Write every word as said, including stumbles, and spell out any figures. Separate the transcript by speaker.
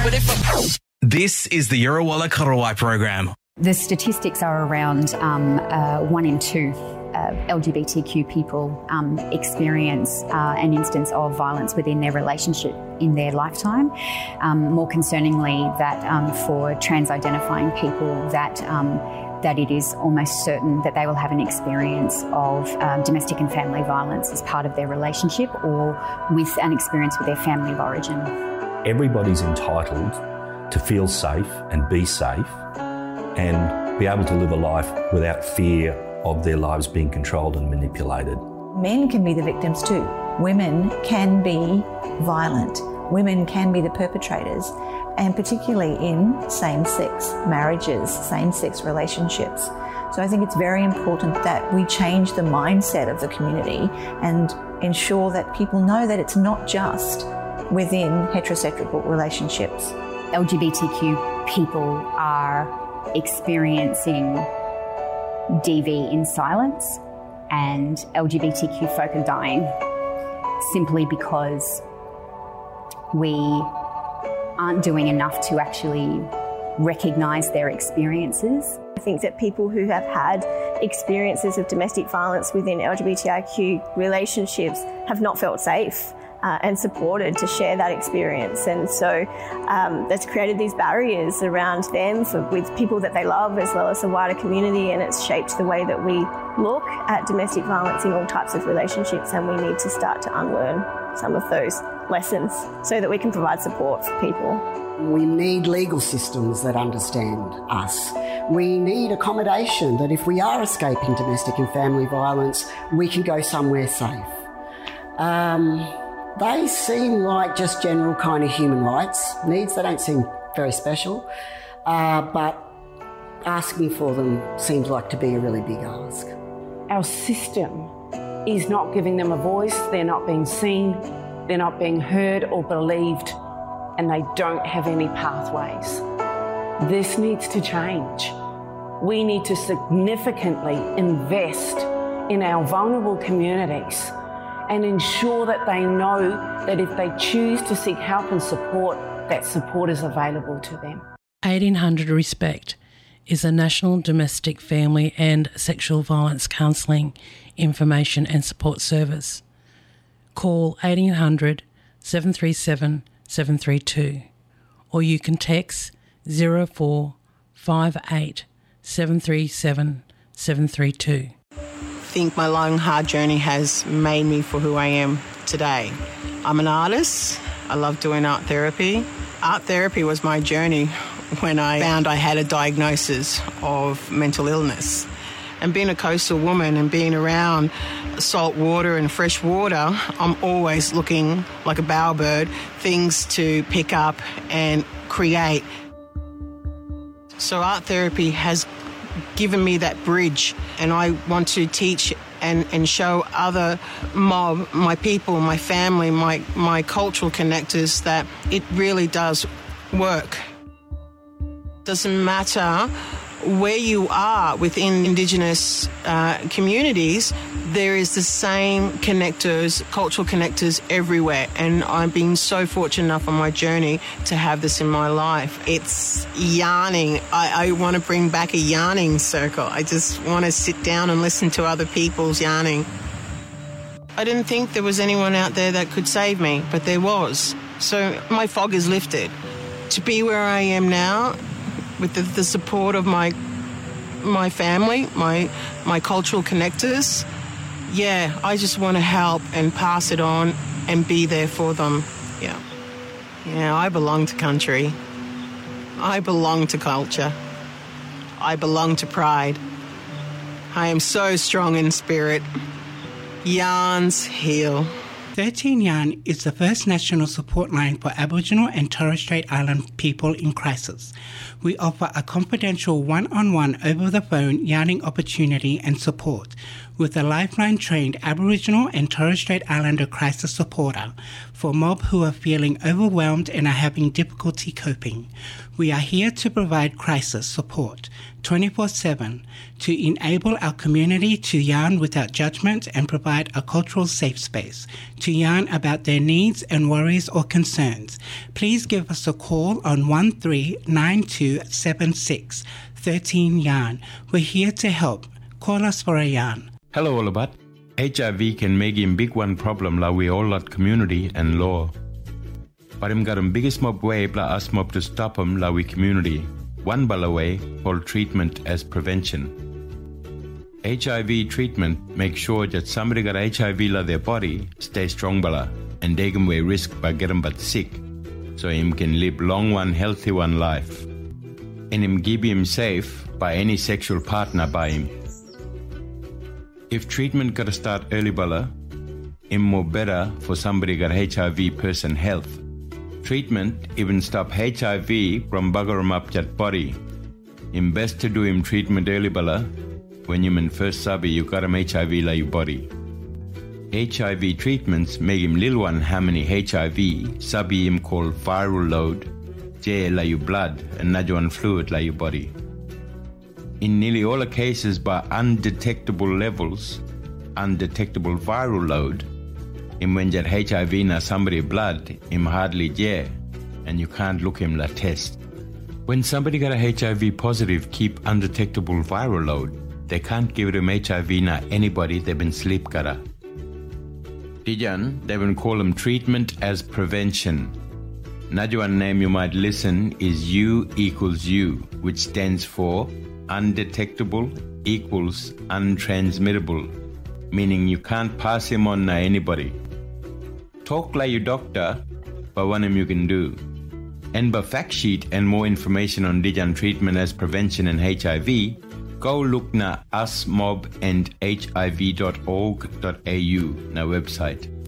Speaker 1: But if I...
Speaker 2: This is the Yurawalla Karawai program.
Speaker 3: The statistics are around um, uh, one in two uh, L G B T Q people um, experience uh, an instance of violence within their relationship in their lifetime. Um, more concerningly, that um, for trans-identifying people, that um, that it is almost certain that they will have an experience of um, domestic and family violence as part of their relationship or with an experience with their family of origin.
Speaker 4: Everybody's entitled to feel safe and be safe and be able to live a life without fear of their lives being controlled and manipulated.
Speaker 5: Men can be the victims too. Women can be violent. Women can be the perpetrators, and particularly in same-sex marriages, same-sex relationships. So I think it's very important that we change the mindset of the community and ensure that people know that it's not just within heterosexual relationships.
Speaker 3: L G B T Q people are experiencing D V in silence, and L G B T Q folk are dying simply because we aren't doing enough to actually recognise their experiences.
Speaker 6: I think that people who have had experiences of domestic violence within L G B T I Q relationships have not felt safe uh, and supported to share that experience. And so um, that's created these barriers around them for, with people that they love as well as the wider community, and it's shaped the way that we look at domestic violence in all types of relationships, and we need to start to unlearn some of those lessons so that we can provide support for people.
Speaker 7: We need legal systems that understand us. We need accommodation that if we are escaping domestic and family violence, we can go somewhere safe. Um, they seem like just general kind of human rights needs. They don't seem very special, uh, but asking for them seems like to be a really big ask.
Speaker 8: Our system is not giving them a voice. They're not being seen, they're not being heard or believed, and they don't have any pathways. This needs to change. We need to significantly invest in our vulnerable communities and ensure that they know that if they choose to seek help and support, that support is available to them.
Speaker 9: eighteen hundred RESPECT is a national domestic, family and sexual violence counselling, information and support service. Call eighteen hundred, seven three seven, seven three two or you can text zero four five eight, seven three seven, seven three two.
Speaker 10: I think my long, hard journey has made me for who I am today. I'm an artist. I love doing art therapy. Art therapy was my journey when I found I had a diagnosis of mental illness. And being a coastal woman and being around salt water and fresh water, I'm always looking like a bowerbird, things to pick up and create. So art therapy has given me that bridge, and I want to teach and, and show other mob, my people, my family, my, my cultural connectors that it really does work. Doesn't matter where you are within Indigenous uh, communities, there is the same connectors, cultural connectors everywhere. And I've been so fortunate enough on my journey to have this in my life. It's yarning. I, I want to bring back a yarning circle. I just want to sit down and listen to other people's yarning. I didn't think there was anyone out there that could save me, but there was. So my fog is lifted. To be where I am now, with the, the support of my my family, my my cultural connectors, yeah, I just want to help and pass it on and be there for them. Yeah. Yeah, I belong to country. I belong to culture. I belong to pride. I am so strong in spirit. Yarns heal.
Speaker 11: thirteen Yarn is the first national support line for Aboriginal and Torres Strait Island people in crisis. We offer a confidential one-on-one over-the-phone yarning opportunity and support. with a Lifeline-trained Aboriginal and Torres Strait Islander crisis supporter for mob who are feeling overwhelmed and are having difficulty coping. We are here to provide crisis support twenty-four seven to enable our community to yarn without judgment and provide a cultural safe space to yarn about their needs and worries or concerns. Please give us a call on one three nine two seven six one three yarn. We're here to help. Call us for a yarn.
Speaker 1: Hello, all about. H I V can make him big one problem la we all lot community and law. But him got him biggest mob way bla us mob to stop him la we community. One bala way called treatment as prevention. H I V treatment make sure that somebody got H I V la their body stay strong bala and they can weigh risk by get him but sick. So him can live long one healthy one life. And him give him safe by any sexual partner by him. If treatment gotta start early bala, him more better for somebody got H I V person health. Treatment even stop H I V from bugger him up that body. Him best to do him treatment early bala when you in first sabi you got him H I V la your body. H I V treatments make him little one how many H I V sabi him called viral load, J la your blood and najuan fluid la your body. In nearly all the cases by undetectable levels, undetectable viral load, in when that H I V na somebody blood, him hardly yeah, and you can't look him la test. When somebody got a H I V positive keep undetectable viral load, they can't give them H I V na anybody they've been sleep gotta. Dijan, they will call them treatment as prevention. Another one name you might listen is U equals U, which stands for undetectable equals untransmittable, meaning you can't pass him on to anybody. Talk like your doctor, but one of you can do. And by fact sheet and more information on Dijan treatment as prevention and H I V, go look na us mob and H I V dot org dot A U na website.